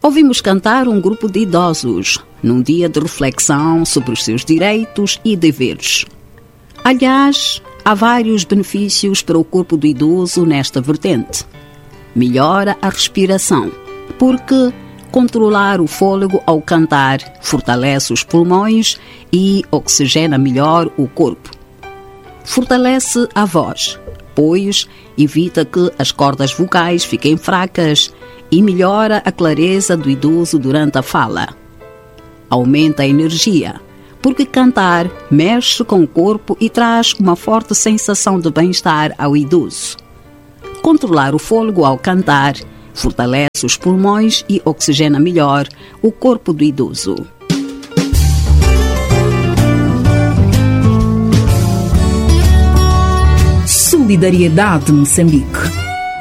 Ouvimos cantar um grupo de idosos num dia de reflexão sobre os seus direitos e deveres. Aliás, há vários benefícios para o corpo do idoso nesta vertente. Melhora a respiração, porque controlar o fôlego ao cantar fortalece os pulmões e oxigena melhor o corpo. Fortalece a voz, pois evita que as cordas vocais fiquem fracas e melhora a clareza do idoso durante a fala. Aumenta a energia, porque cantar mexe com o corpo e traz uma forte sensação de bem-estar ao idoso. Controlar o fôlego ao cantar fortalece os pulmões e oxigena melhor o corpo do idoso. Solidariedade Moçambique.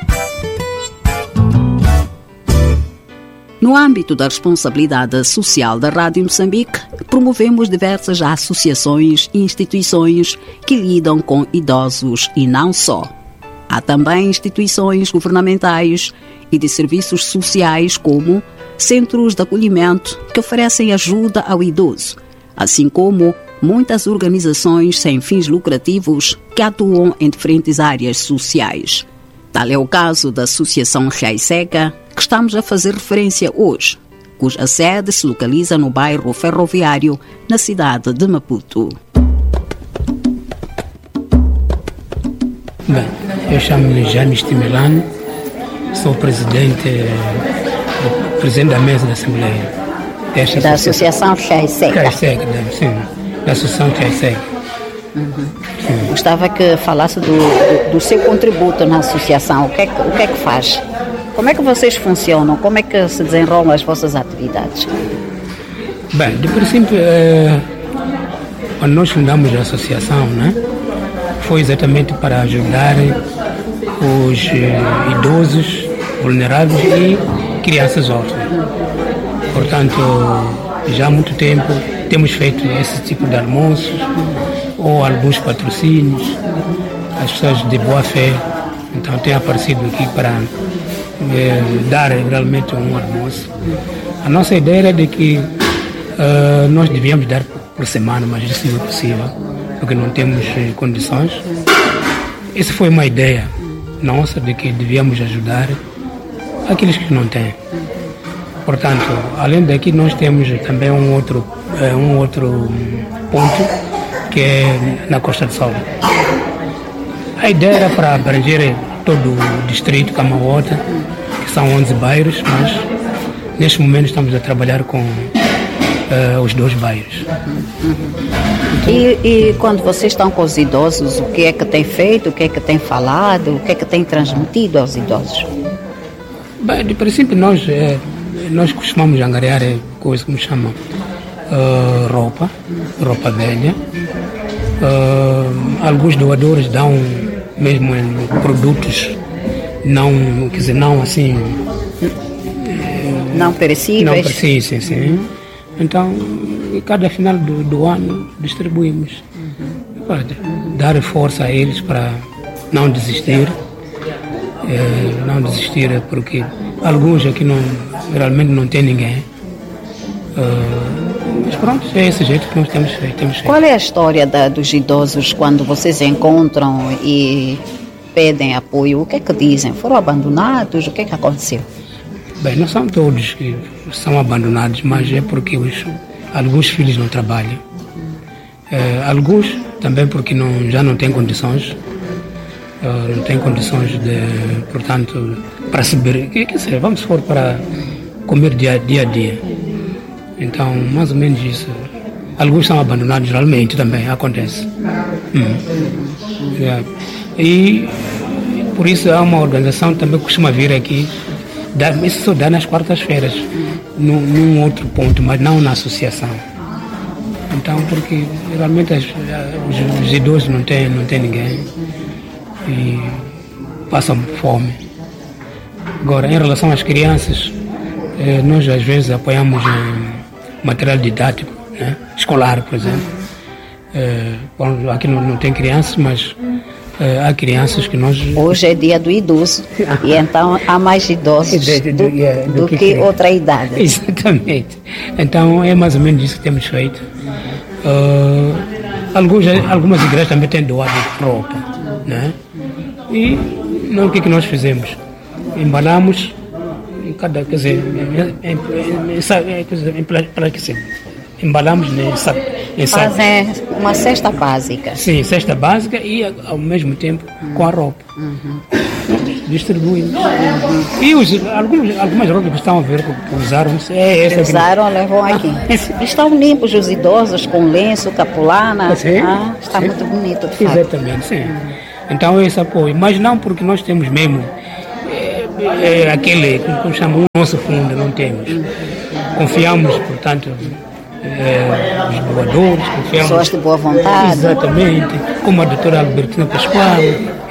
No âmbito da responsabilidade social da Rádio Moçambique, promovemos diversas associações e instituições que lidam com idosos e não só. Há também instituições governamentais e de serviços sociais como centros de acolhimento que oferecem ajuda ao idoso, assim como muitas organizações sem fins lucrativos que atuam em diferentes áreas sociais. Tal é o caso da Associação Chai-Seca, que estamos a fazer referência hoje, cuja sede se localiza no bairro Ferroviário, na cidade de Maputo. Bem, eu chamo-me James Timelano, sou presidente da mesa da Assembleia. Da Associação Chai-Seca? Chai-Seca, sim, da Associação Chai-Seca. Gostava que falasse do seu contributo na associação. O que é que faz? Como é que vocês funcionam? Como é que se desenrolam as vossas atividades? Bem, de princípio, quando nós fundamos a associação, né, foi exatamente para ajudar os idosos, vulneráveis e crianças órfãs. Portanto, já há muito tempo temos feito esse tipo de almoços ou alguns patrocínios, as pessoas de boa fé, então têm aparecido aqui para dar realmente um almoço. A nossa ideia era de que nós devíamos dar por semana, mas isso não é possível, porque não temos condições. Essa foi uma ideia nossa, de que devíamos ajudar aqueles que não têm. Portanto, além daqui, nós temos também um outro ponto, que é na Costa do Sol. A ideia era para abranger todo o distrito Camauota, que são 11 bairros, mas neste momento estamos a trabalhar com os 2 bairros. E quando vocês estão com os idosos, o que é que tem feito, o que é que tem falado, o que é que tem transmitido aos idosos? Bem, de princípio nós costumamos angariar coisas como chamam roupa velha. Alguns doadores dão mesmo produtos não assim, não perecíveis. Sim. Então, cada final do ano distribuímos para dar força a eles para não desistir, porque alguns aqui realmente não tem ninguém. Mas pronto, é esse jeito que nós temos feito. Qual é a história dos idosos quando vocês encontram e pedem apoio? O que é que dizem? Foram abandonados? O que é que aconteceu? Bem, não são todos que são abandonados, mas é porque alguns filhos não trabalham. Alguns também porque já não têm condições. Não têm condições portanto, para subir. Vamos supor, para comer dia a dia. Então, mais ou menos isso. Alguns são abandonados, realmente também acontece. E por isso há uma organização também que costuma vir aqui. Isso só dá nas quartas-feiras, num outro ponto, mas não na associação. Então, porque realmente os idosos não têm ninguém e passam fome. Agora, em relação às crianças, nós às vezes apoiamos material didático, né? Escolar, por exemplo. Aqui não tem crianças, mas há crianças que nós... Hoje é dia do idoso e então há mais idosos do que outra idade. Exatamente. Então é mais ou menos isso que temos feito. Algumas igrejas também têm doado roupa, né? E o que nós fizemos? Embalamos embalamos em saco. Fazem uma cesta básica. Sim, cesta básica e ao mesmo tempo com a roupa. Distribuímos. E algumas roupas que estão a ver que usaram, levam aqui. Estão limpos os idosos com lenço, capulana. Está muito bonito, de fato. Exatamente, sim. Então esse apoio, mas não porque nós temos mesmo aquele, como chamamos, o nosso fundo, não temos. Confiamos, portanto, os doadores, confiamos... Pessoas de boa vontade. Exatamente, como a doutora Albertina Pascoal.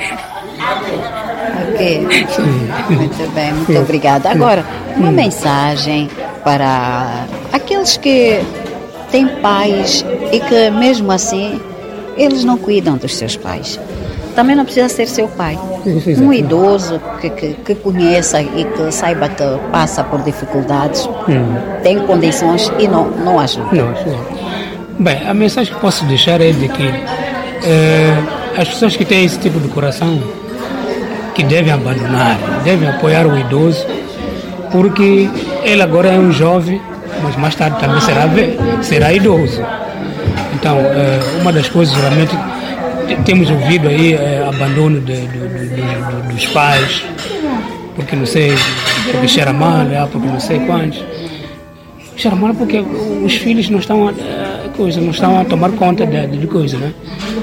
Ok, muito bem, muito obrigada. Agora, uma mensagem para aqueles que têm pais e que mesmo assim eles não cuidam dos seus pais. Também não precisa ser seu pai. Um idoso que conheça e que saiba que passa por dificuldades, tem condições e não ajuda. Bem, a mensagem que posso deixar é de que as pessoas que têm esse tipo de coração, que devem abandonar, devem apoiar o idoso, porque ele agora é um jovem, mas mais tarde também será idoso. Então, uma das coisas realmente... Temos ouvido aí abandono dos pais, porque não sei, porque cheira mal, porque não sei quantos. Cheira mal porque os filhos não estão a tomar conta de coisa, né?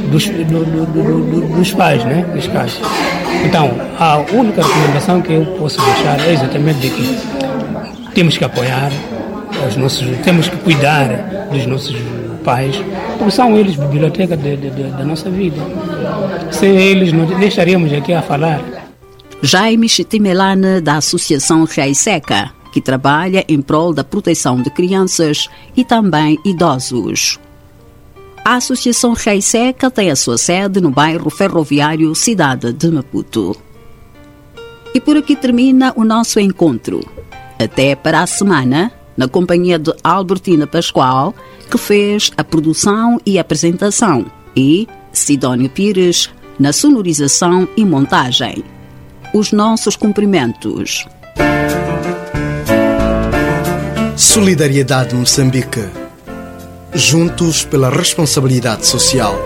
Dos pais, né? Dos pais. Então, a única recomendação que eu posso deixar é exatamente de que temos que apoiar temos que cuidar dos nossos pais, porque são eles a biblioteca da nossa vida. Sem eles não estaríamos aqui a falar. Jaime Chitimelane, da Associação Reiseca, que trabalha em prol da proteção de crianças e também idosos. A Associação Reiseca tem a sua sede no bairro ferroviário Cidade de Maputo. E por aqui termina o nosso encontro. Até para a semana, na companhia de Albertina Pascoal, que fez a produção e apresentação, e Sidónio Pires, na sonorização e montagem. Os nossos cumprimentos. Solidariedade Moçambique. Juntos pela responsabilidade social.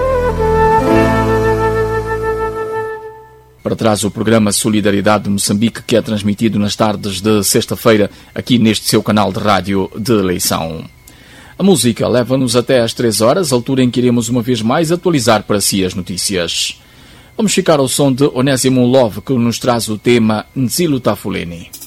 Para trás o programa Solidariedade de Moçambique, que é transmitido nas tardes de sexta-feira aqui neste seu canal de rádio de eleição. A música leva-nos até às 3 horas, altura em que iremos uma vez mais atualizar para si as notícias. Vamos ficar ao som de Onésimo Love, que nos traz o tema Nzilo Tafuleni.